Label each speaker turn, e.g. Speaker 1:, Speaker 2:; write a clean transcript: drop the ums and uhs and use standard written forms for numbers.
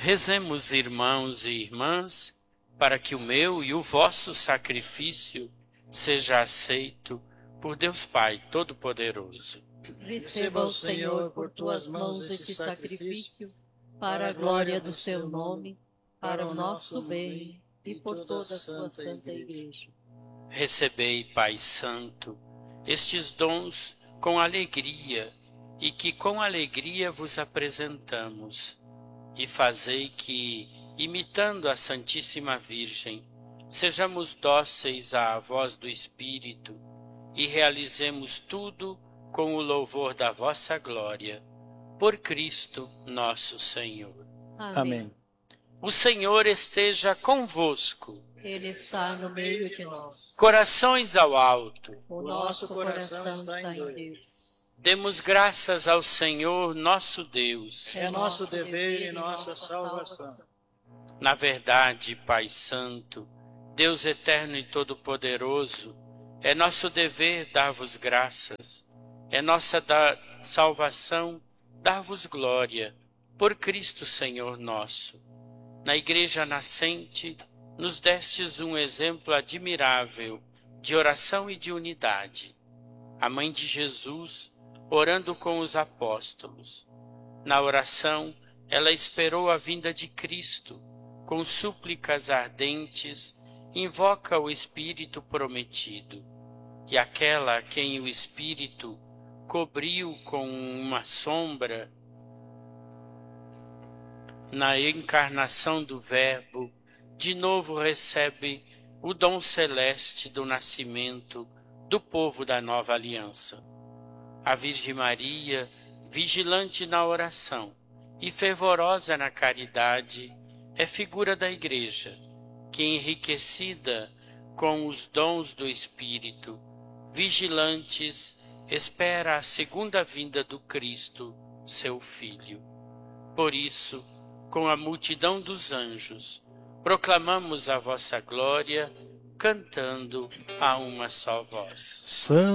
Speaker 1: Rezemos, irmãos e irmãs, para que o meu e o vosso sacrifício seja aceito por Deus Pai Todo-Poderoso.
Speaker 2: Receba o Senhor por tuas mãos este sacrifício, para a glória do seu nome, para o nosso bem e por toda a sua santa Igreja.
Speaker 1: Recebei, Pai Santo, estes dons com alegria, e que com alegria vos apresentamos. E fazei que, imitando a Santíssima Virgem, sejamos dóceis à voz do Espírito e realizemos tudo com o louvor da vossa glória. Por Cristo nosso Senhor.
Speaker 2: Amém.
Speaker 1: O Senhor esteja convosco.
Speaker 2: Ele está no meio de nós.
Speaker 1: Corações ao alto.
Speaker 2: O nosso coração está em Deus.
Speaker 1: Demos graças ao Senhor nosso Deus.
Speaker 3: É nosso dever e nossa salvação.
Speaker 1: Na verdade, Pai Santo, Deus eterno e todo-poderoso, é nosso dever dar-vos graças, é nossa salvação dar-vos glória, por Cristo Senhor nosso. Na Igreja nascente, nos destes um exemplo admirável de oração e de unidade. A Mãe de Jesus, orando com os apóstolos. Na oração, ela esperou a vinda de Cristo, com súplicas ardentes, invoca o Espírito prometido. E aquela a quem o Espírito cobriu com uma sombra, na encarnação do Verbo, de novo recebe o dom celeste do nascimento do povo da nova aliança. A Virgem Maria, vigilante na oração e fervorosa na caridade, é figura da Igreja, que, enriquecida com os dons do Espírito, vigilantes, espera a segunda vinda do Cristo, seu Filho. Por isso, com a multidão dos anjos, proclamamos a vossa glória, cantando a uma só voz.